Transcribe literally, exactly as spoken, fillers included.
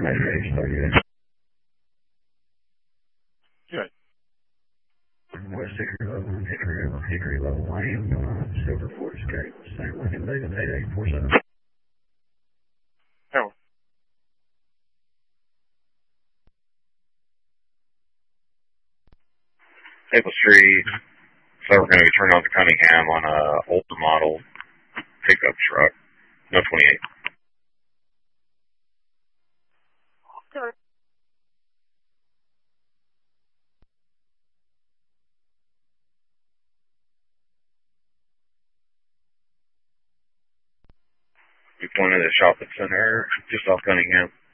Good. West Hickory Level, Hickory Level, Hickory Level, I am uh, Silver Force, okay. Saint Lincoln, Bacon, eight eight four seven. No. Maple Street, so we're going to be turning on to Cunningham on a older model pickup truck, no twenty-eight. Good. We pointed at the shopping center just off Cunningham.